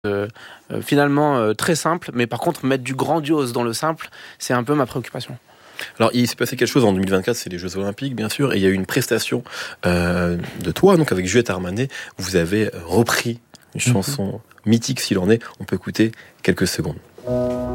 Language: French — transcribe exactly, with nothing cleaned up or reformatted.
Euh, euh, finalement euh, très simple, mais par contre mettre du grandiose dans le simple, c'est un peu ma préoccupation. Alors, il s'est passé quelque chose en deux mille vingt-quatre, c'est les Jeux Olympiques, bien sûr, et il y a eu une prestation euh, de toi, donc avec Juliette Armanet, où vous avez repris une chanson mm-hmm. mythique s'il en est. On peut écouter quelques secondes.